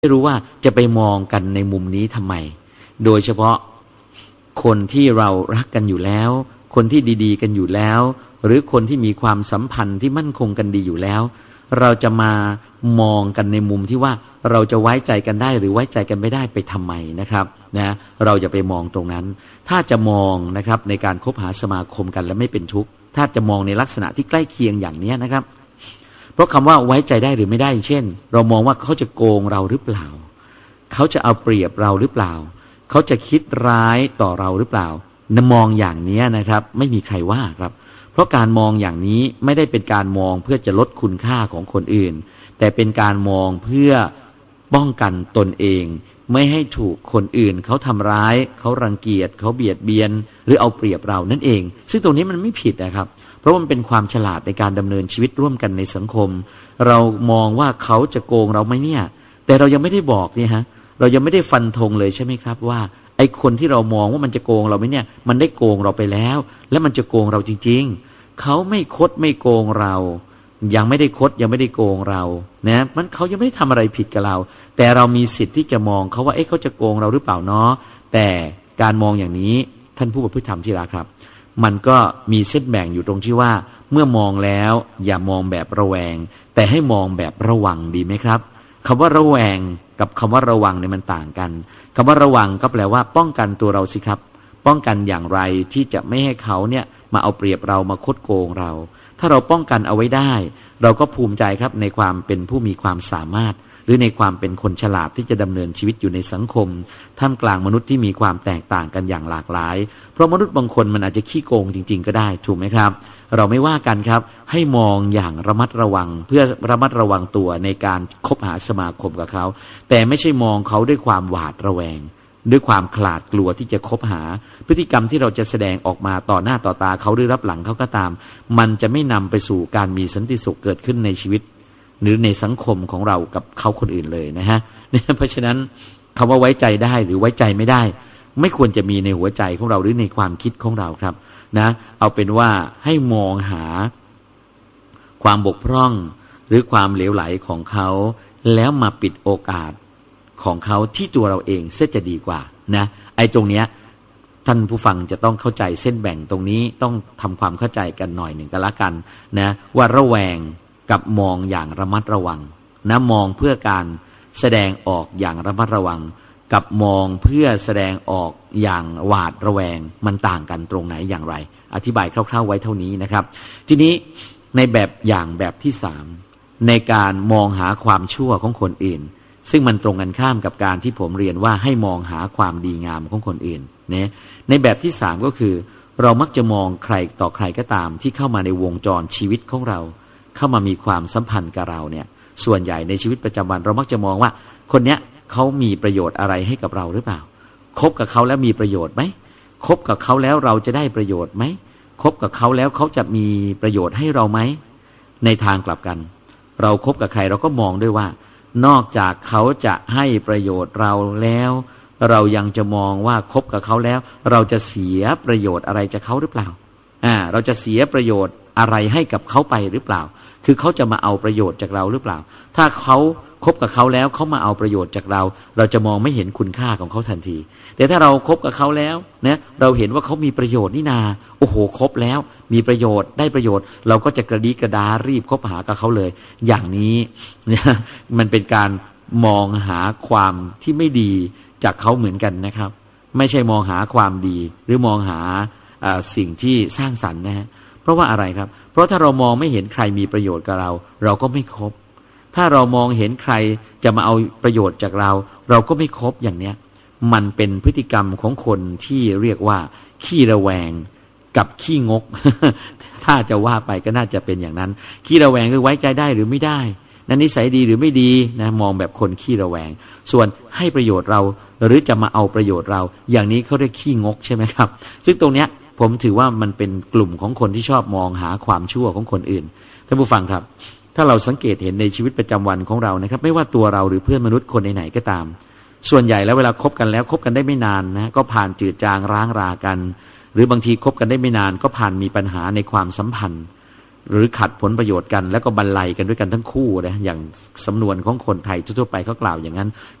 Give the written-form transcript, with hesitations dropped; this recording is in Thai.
ไม่รู้ว่าจะไปมองกันในมุมนี้ทำไมโดยเฉพาะคนที่เรารักกันอยู่แล้วคนที่ดีๆกันอยู่แล้วหรือคนที่มีความสัมพันธ์ที่มั่นคงกันดีอยู่แล้วเราจะมามองกันในมุมที่ว่าเราจะไว้ใจกันได้หรือไว้ใจกันไม่ได้ไปทำไมนะครับนะเราอย่าไปมองตรงนั้นถ้าจะมองนะครับในการคบหาสมาคมกันและไม่เป็นทุกข์ถ้าจะมองในลักษณะที่ใกล้เคียงอย่างนี้นะครับเพราะคำว่าไว้ใจได้หรือไม่ได้เช่นเรามองว่าเขาจะโกงเราหรือเปล่าเขาจะเอาเปรียบเราหรือเปล่าเขาจะคิดร้ายต่อเราหรือเปล่ามองอย่างนี้นะครับไม่มีใครว่าครับเพราะการมองอย่างนี้ไม่ได้เป็นการมองเพื่อจะลดคุณค่าของคนอื่นแต่เป็นการมองเพื่อป้องกันตนเองไม่ให้ถูกคนอื่นเขาทำร้ายเขารังเกียจเขาเบียดเบียนหรือเอาเปรียบเรานั่นเองซึ่งตรงนี้มันไม่ผิดนะครับเพราะมันเป็นความฉลาดในการดำเนินชีวิตร่วมกันในสังคมเรามองว่าเขาจะโกงเราไหมเนี่ยแต่เรายังไม่ได้บอกเนี่ยฮะเรายังไม่ได้ฟันธงเลยใช่ไหมครับว่าไอ้คนที่เรามองว่ามันจะโกงเราไหมเนี่ยมันได้โกงเราไปแล้วและมันจะโกงเราจริงๆเขาไม่คดไม่โกงเรายังไม่ได้คดยังไม่ได้โกงเรานะมันเขายังไม่ได้ทำอะไรผิดกับเราแต่เรามีสิทธิ์ที่จะมองเขาว่าเขาจะโกงเราหรือเปล่าเนาะแต่การมองอย่างนี้ท่านผู้ประพฤติธรรมที่รักครับมันก็มีเส้นแบ่งอยู่ตรงที่ว่าเมื่อมองแล้วอย่ามองแบบระแวงแต่ให้มองแบบระวังดีไหมครับคำว่าระแวงกับคำว่าระวังเนี่ยมันต่างกันคำว่าระวังก็แปลว่าป้องกันตัวเราสิครับป้องกันอย่างไรที่จะไม่ให้เขาเนี่ยมาเอาเปรียบเรามาคดโกงเราถ้าเราป้องกันเอาไว้ได้เราก็ภูมิใจครับในความเป็นผู้มีความสามารถหรือในความเป็นคนฉลาดที่จะดำเนินชีวิตอยู่ในสังคมท่ามกลางมนุษย์ที่มีความแตกต่างกันอย่างหลากหลายเพราะมนุษย์บางคนมันอาจจะขี้โกงจริงๆก็ได้ถูกไหมครับเราไม่ว่ากันครับให้มองอย่างระมัดระวังเพื่อระมัดระวังตัวในการคบหาสมาคมกับเขาแต่ไม่ใช่มองเขาด้วยความหวาดระแวงด้วยความขลาดกลัวที่จะคบหาพฤติกรรมที่เราจะแสดงออกมาต่อหน้าต่อตาเขาหรือรับหลังเขาก็ตามมันจะไม่นำไปสู่การมีสันติสุขเกิดขึ้นในชีวิตหรือในสังคมของเรากับเขาคนอื่นเลยนะฮะเพราะฉะนั้นคำว่าไว้ใจได้หรือไว้ใจไม่ได้ไม่ควรจะมีในหัวใจของเราหรือในความคิดของเราครับนะเอาเป็นว่าให้มองหาความบกพร่องหรือความเหลวไหลของเขาแล้วมาปิดโอกาสของเขาที่ตัวเราเองเสียจะดีกว่านะไอ้ตรงเนี้ยท่านผู้ฟังจะต้องเข้าใจเส้นแบ่งตรงนี้ต้องทำความเข้าใจกันหน่อยหนึ่งก็แล้วกันนะว่าระแวงกับมองอย่างระมัดระวังนะมองเพื่อการแสดงออกอย่างระมัดระวังกับมองเพื่อแสดงออกอย่างหวาดระแวงมันต่างกันตรงไหนอย่างไรอธิบายคร่าวๆไว้เท่านี้นะครับทีนี้ในแบบอย่างแบบที่สามในการมองหาความชั่วของคนอื่นซึ่งมันตรงกันข้ามกับการที่ผมเรียนว่าให้มองหาความดีงามของคนอื่นเนี่ยในแบบที่สามก็คือเรามักจะมองใครต่อใครก็ตามที่เข้ามาในวงจรชีวิตของเราเข้ามามีความสัมพันธ์กับเราเนี่ยส่วนใหญ่ในชีวิตประจำวันเรามักจะมองว่าคนเนี้ยเขามีประโยชน์อะไรให้กับเราหรือเปล่าคบกับเขาแล้วมีประโยชน์ไหมคบกับเขาแล้วเราจะได้ประโยชน์ไหมคบกับเขาแล้วเขาจะมีประโยชน์ให้เราไหมในทางกลับกันเราคบกับใครเราก็มองด้วยว่านอกจากเขาจะให้ประโยชน์เราแล้วเรายังจะมองว่าคบกับเขาแล้วเราจะเสียประโยชน์อะไรจากเขาหรือเปล่าเราจะเสียประโยชน์อะไรให้กับเขาไปหรือเปล่าคือเขาจะมาเอาประโยชน์จากเราหรือเปล่าถ้าเขาคบกับเขาแล้วเขามาเอาประโยชน์จากเราเราจะมองไม่เห็นคุณค่าของเขาทันทีแต่ถ้าเราคบกับเขาแล้วนะเราเห็นว่าเขามีประโยชน์นี่นาโอ้โหคบแล้วมีประโยชน์ได้ประโยชน์เราก็จะกระดีกระดารีบคบหากับเขาเลยอย่างนี้เนี่ยมันเป็นการมองหาความที่ไม่ดีจากเขาเหมือนกันนะครับไม่ใช่มองหาความดีหรือมองหาสิ่งที่สร้างสรรค์นะฮะเพราะว่าอะไรครับเพราะถ้าเรามองไม่เห็นใครมีประโยชน์กับเราเราก็ไม่คบถ้าเรามองเห็นใครจะมาเอาประโยชน์จากเราเราก็ไม่คบอย่างเนี้ยมันเป็นพฤติกรรมของคนที่เรียกว่าขี้ระแวงกับขี้งก ถ้าจะว่าไปก็น่าจะเป็นอย่างนั้นขี้ระแวงคือไว้ใจได้หรือไม่ได้นั้นนิสัยดีหรือไม่ดีนะมองแบบคนขี้ระแวงส่วนให้ประโยชน์เราหรือจะมาเอาประโยชน์เราอย่างนี้เขาเรียกขี้งกใช่ไหมครับซึ่งตรงเนี้ยผมถือว่ามันเป็นกลุ่มของคนที่ชอบมองหาความชั่วของคนอื่นท่านผู้ฟังครับถ้าเราสังเกตเห็นในชีวิตประจำวันของเรานะครับไม่ว่าตัวเราหรือเพื่อนมนุษย์คนไหนๆก็ตามส่วนใหญ่แล้วเวลาคบกันแล้วคบกันได้ไม่นานนะก็ผ่านจืดจางร้างรากันหรือบางทีคบกันได้ไม่นานก็ผ่านมีปัญหาในความสัมพันธ์หรือขัดผลประโยชน์กันแล้วก็บรรลัยกันด้วยกันทั้งคู่นะอย่างสำนวนของคนไทยทั่วไปเขากล่าวอย่างนั้น